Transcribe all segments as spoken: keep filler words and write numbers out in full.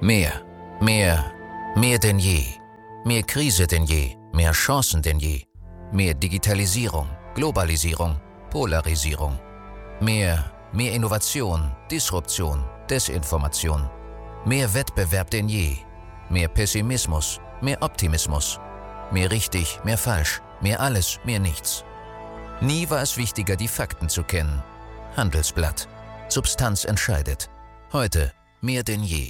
Mehr, mehr, mehr denn je. Mehr Krise denn je, mehr Chancen denn je. Mehr Digitalisierung, Globalisierung, Polarisierung. Mehr, mehr Innovation, Disruption, Desinformation. Mehr Wettbewerb denn je. Mehr Pessimismus, mehr Optimismus. Mehr richtig, mehr falsch, mehr alles, mehr nichts. Nie war es wichtiger, die Fakten zu kennen. Handelsblatt. Substanz entscheidet. Heute mehr denn je.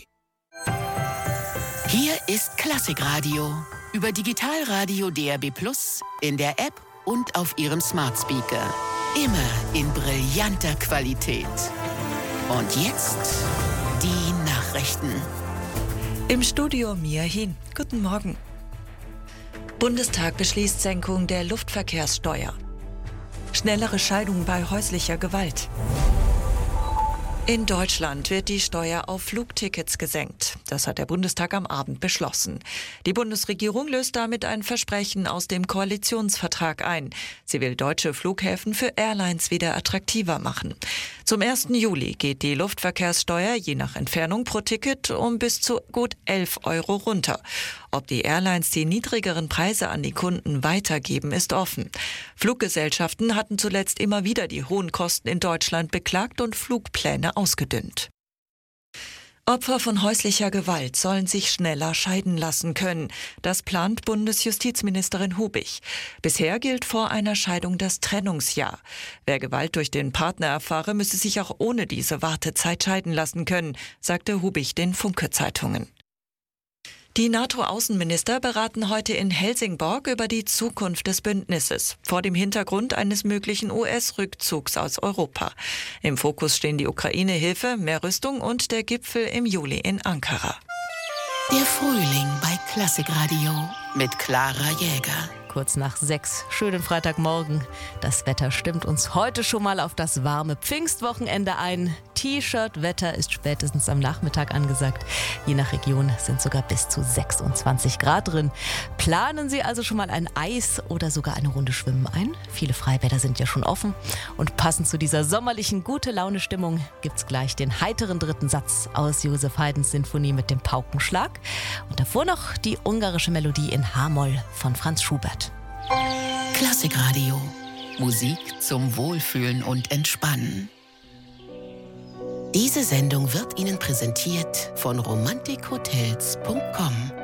Hier ist Klassikradio. Über Digitalradio D A B plus, in der App und auf Ihrem Smart Speaker. Immer in brillanter Qualität. Und jetzt die Nachrichten. Im Studio Mia Hin. Guten Morgen. Bundestag beschließt Senkung der Luftverkehrssteuer. Schnellere Scheidung bei häuslicher Gewalt. In Deutschland wird die Steuer auf Flugtickets gesenkt. Das hat der Bundestag am Abend beschlossen. Die Bundesregierung löst damit ein Versprechen aus dem Koalitionsvertrag ein. Sie will deutsche Flughäfen für Airlines wieder attraktiver machen. Zum ersten Juli geht die Luftverkehrssteuer je nach Entfernung pro Ticket um bis zu gut elf Euro runter. Ob die Airlines die niedrigeren Preise an die Kunden weitergeben, ist offen. Fluggesellschaften hatten zuletzt immer wieder die hohen Kosten in Deutschland beklagt und Flugpläne ausgedünnt. Opfer von häuslicher Gewalt sollen sich schneller scheiden lassen können. Das plant Bundesjustizministerin Hubich. Bisher gilt vor einer Scheidung das Trennungsjahr. Wer Gewalt durch den Partner erfahre, müsse sich auch ohne diese Wartezeit scheiden lassen können, sagte Hubich den Funke-Zeitungen. Die NATO-Außenminister beraten heute in Helsingborg über die Zukunft des Bündnisses, vor dem Hintergrund eines möglichen U S-Rückzugs aus Europa. Im Fokus stehen die Ukraine-Hilfe, mehr Rüstung und der Gipfel im Juli in Ankara. Der Frühling bei Klassikradio mit Clara Jäger. Kurz nach sechs, schönen Freitagmorgen. Das Wetter stimmt uns heute schon mal auf das warme Pfingstwochenende ein. T-Shirt-Wetter ist spätestens am Nachmittag angesagt. Je nach Region sind sogar bis zu sechsundzwanzig Grad drin. Planen Sie also schon mal ein Eis oder sogar eine Runde Schwimmen ein? Viele Freibäder sind ja schon offen. Und passend zu dieser sommerlichen Gute-Laune-Stimmung gibt's gleich den heiteren dritten Satz aus Joseph Haydns Sinfonie mit dem Paukenschlag. Und davor noch die ungarische Melodie in H-Moll von Franz Schubert. Klassikradio. Musik zum Wohlfühlen und Entspannen. Diese Sendung wird Ihnen präsentiert von romantik hotels punkt com.